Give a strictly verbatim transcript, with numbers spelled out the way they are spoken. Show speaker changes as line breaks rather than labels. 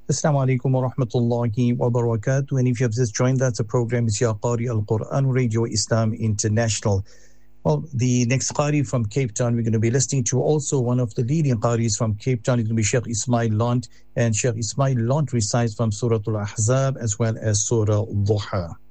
Assalamu alaikum wa rahmatullahi wa barakatuh. And if you have just joined us, the program is Ya Qari Al-Quran Radio Islam International. Well, the next Qari from Cape Town, we're going to be listening to also one of the leading Qaris from Cape Town. It's going to be Sheikh Ismail Lant. And Sheikh Ismail Lant recites from Surah Al-Ahzab as well as Surah Al-Duha.